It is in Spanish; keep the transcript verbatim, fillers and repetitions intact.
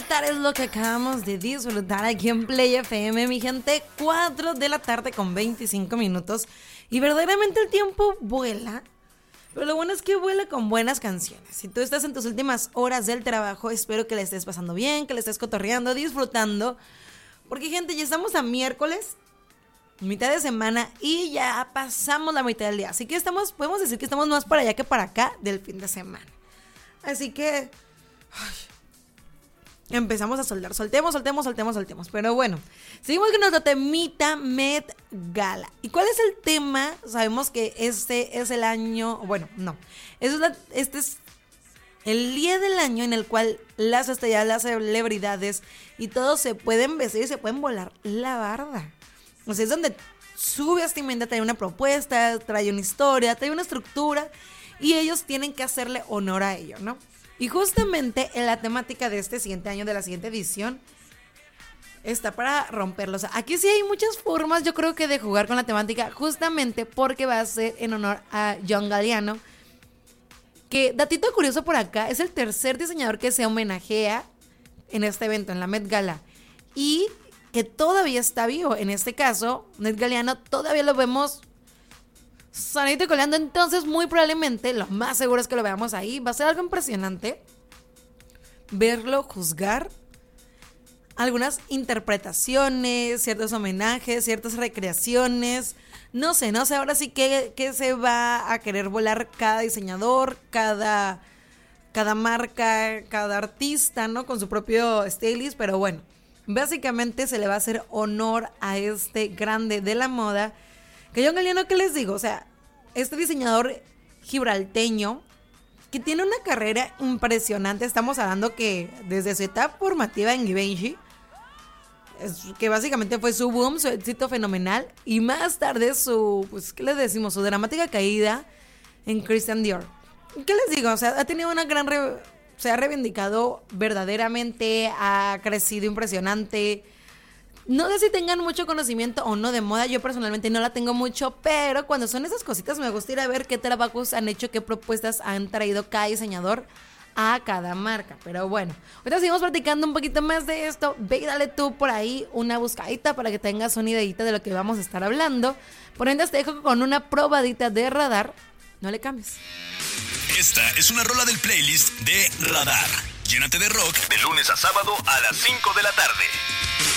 disfrutar es lo que acabamos de disfrutar aquí en Play F M, mi gente. Cuatro de la tarde con veinticinco minutos. Y verdaderamente el tiempo vuela. Pero lo bueno es que vuela con buenas canciones. Si tú estás en tus últimas horas del trabajo, espero que le estés pasando bien, que le estés cotorreando, disfrutando. Porque, gente, ya estamos a miércoles, mitad de semana, y ya pasamos la mitad del día. Así que estamos, podemos decir que estamos más para allá que para acá del fin de semana. Así que ay, empezamos a soltar. Soltemos, soltemos, soltemos, soltemos. Pero bueno, seguimos con nuestro temita Met Gala. ¿Y cuál es el tema? Sabemos que este es el año... Bueno, no. Este es, la, este es el día del año en el cual las estrellas, las celebridades y todos se pueden vestir y se pueden volar la barda. O sea, es donde su vestimenta trae una propuesta, trae una historia, trae una estructura, y ellos tienen que hacerle honor a ello, ¿no? Y justamente en la temática de este siguiente año, de la siguiente edición, está para romperlo. O sea, aquí sí hay muchas formas, yo creo que de jugar con la temática, justamente porque va a ser en honor a John Galliano, que, datito curioso por acá, es el tercer diseñador que se homenajea en este evento, en la Met Gala, y que todavía está vivo. En este caso, Met Galliano todavía lo vemos sanito y coleando, entonces muy probablemente, lo más seguro es que lo veamos ahí. Va a ser algo impresionante verlo juzgar algunas interpretaciones, ciertos homenajes, ciertas recreaciones. No sé, no sé ahora sí que, que se va a querer volar cada diseñador, cada, cada marca, cada artista, ¿no? Con su propio stylist, pero bueno, básicamente se le va a hacer honor a este grande de la moda. Que John Galliano, ¿qué les digo? O sea, este diseñador gibralteño que tiene una carrera impresionante. Estamos hablando que desde su etapa formativa en Givenchy, que básicamente fue su boom, su éxito fenomenal, y más tarde su, pues, ¿qué les decimos? Su dramática caída en Christian Dior. ¿Qué les digo? O sea, ha tenido una gran... Re- se ha reivindicado verdaderamente, ha crecido impresionante. No sé si tengan mucho conocimiento o no de moda, yo personalmente no la tengo mucho, pero cuando son esas cositas me gusta ir a ver qué trabajos han hecho, qué propuestas han traído cada diseñador a cada marca. Pero bueno, ahorita seguimos platicando un poquito más de esto. Ve y dale tú por ahí una buscadita para que tengas una ideita de lo que vamos a estar hablando. Por ende te dejo con una probadita de Radar. No le cambies. Esta es una rola del playlist de Radar. Llénate de rock de lunes a sábado a las cinco de la tarde.